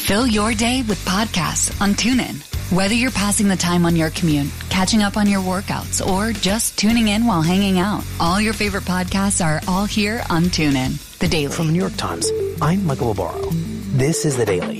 Fill your day with podcasts on TuneIn. Whether you're passing the time on your commute, catching up on your workouts, or just tuning in while hanging out, all your favorite podcasts are all here on TuneIn. The Daily. From the New York Times, I'm Michael Barbaro. This is The Daily.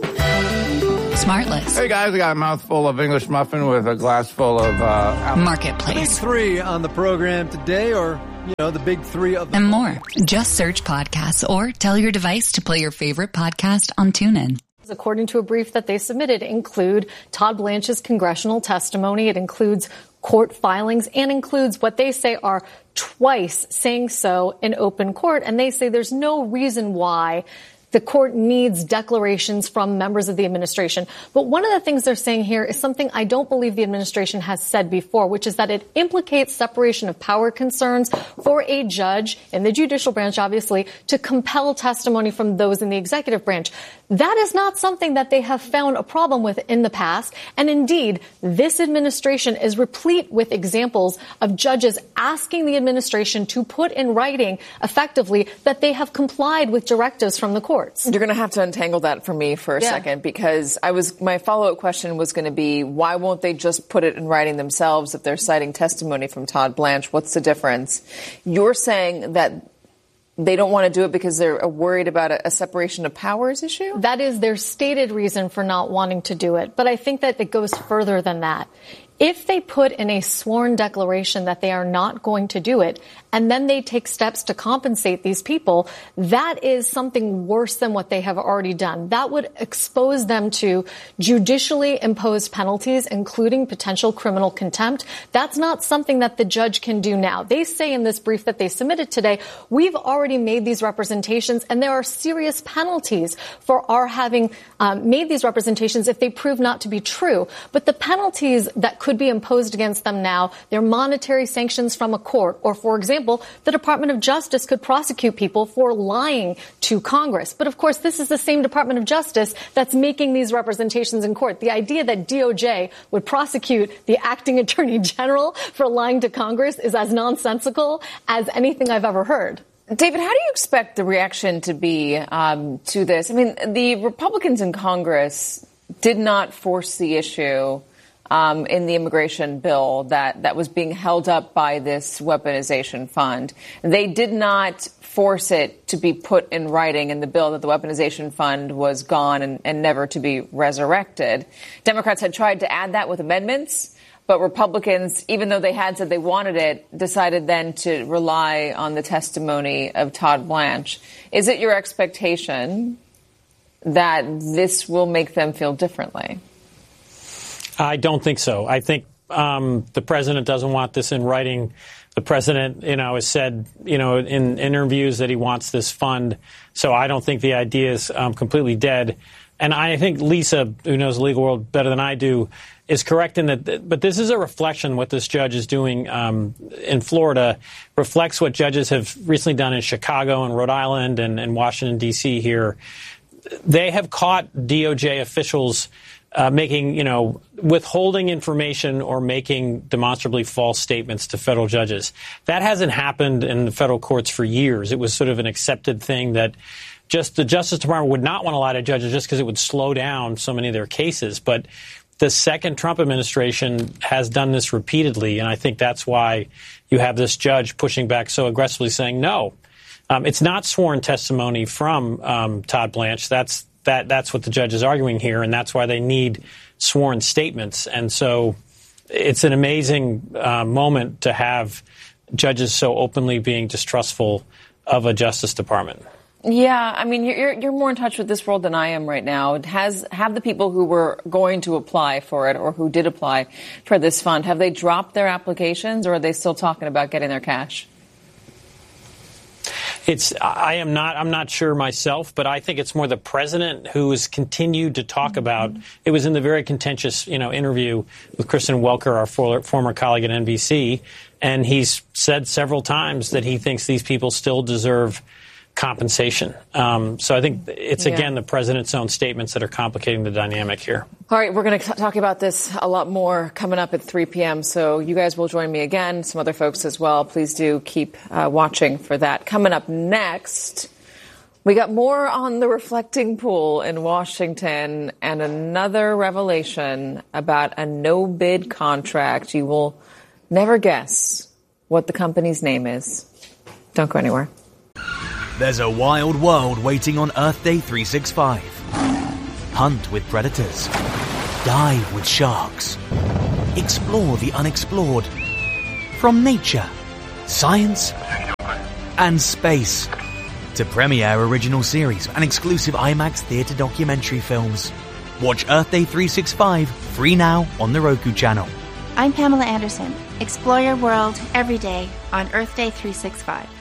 Smartless. Hey guys, I got a mouthful of English muffin with a glass full of Marketplace. Big three on the program today, or, the big three of them. And more. Just search podcasts or tell your device to play your favorite podcast on TuneIn. According to a brief that they submitted, include Todd Blanche's congressional testimony. It includes court filings and includes what they say are twice saying so in open court. And they say there's no reason why the court needs declarations from members of the administration. But one of the things they're saying here is something I don't believe the administration has said before, which is that it implicates separation of power concerns for a judge in the judicial branch, obviously, to compel testimony from those in the executive branch. That is not something that they have found a problem with in the past. And indeed, this administration is replete with examples of judges asking the administration to put in writing effectively that they have complied with directives from the court. You're going to have to untangle that for me for a second, because my follow-up question was going to be, why won't they just put it in writing themselves if they're citing testimony from Todd Blanche? What's the difference? You're saying that they don't want to do it because they're worried about a separation of powers issue? That is their stated reason for not wanting to do it. But I think that it goes further than that. If they put in a sworn declaration that they are not going to do it, and then they take steps to compensate these people, that is something worse than what they have already done. That would expose them to judicially imposed penalties, including potential criminal contempt. That's not something that the judge can do now. They say in this brief that they submitted today, we've already made these representations, and there are serious penalties for our having made these representations if they prove not to be true. But the penalties that could be imposed against them now, they're monetary sanctions from a court, or, for example, the Department of Justice could prosecute people for lying to Congress. But of course, this is the same Department of Justice that's making these representations in court. The idea that DOJ would prosecute the acting attorney general for lying to Congress is as nonsensical as anything I've ever heard. David, how do you expect the reaction to be to this? I mean, the Republicans in Congress did not force the issue in the immigration bill that was being held up by this weaponization fund. They did not force it to be put in writing in the bill that the weaponization fund was gone and never to be resurrected. Democrats had tried to add that with amendments, but Republicans, even though they had said they wanted it, decided then to rely on the testimony of Todd Blanche. Is it your expectation that this will make them feel differently? I don't think so. I think the president doesn't want this in writing. The president, has said, in interviews that he wants this fund. So I don't think the idea is completely dead. And I think Lisa, who knows the legal world better than I do, is correct in that. But this is a reflection. What this judge is doing in Florida reflects what judges have recently done in Chicago and Rhode Island and Washington, D.C. here. They have caught DOJ officials making, withholding information or making demonstrably false statements to federal judges. That hasn't happened in the federal courts for years. It was sort of an accepted thing that just the Justice Department would not want to lie to judges just because it would slow down so many of their cases. But the second Trump administration has done this repeatedly, and I think that's why you have this judge pushing back so aggressively, saying no. It's not sworn testimony from Todd Blanche. That's what the judge is arguing here, and that's why they need sworn statements. And so it's an amazing moment to have judges so openly being distrustful of a Justice Department. Yeah, I mean, you're more in touch with this world than I am right now. Have the people who were going to apply for it or who did apply for this fund, have they dropped their applications, or are they still talking about getting their cash? I'm not sure myself, but I think it's more the president who has continued to talk about. It was in the very contentious, interview with Kristen Welker, our former colleague at NBC, and he's said several times that he thinks these people still deserve compensation. So I think it's, again, the president's own statements that are complicating the dynamic here. All right, we're going to talk about this a lot more coming up at 3 p.m. So you guys will join me again, some other folks as well. Please do keep watching for that. Coming up next, We got more on the reflecting pool in Washington and another revelation about a no-bid contract. You will never guess what the company's name is. Don't go anywhere. There's a wild world waiting on Earth Day 365. Hunt with predators. Dive with sharks. Explore the unexplored. From nature, science, and space. To premiere original series and exclusive IMAX theatre documentary films. Watch Earth Day 365 free now on the Roku channel. I'm Pamela Anderson. Explore your world every day on Earth Day 365.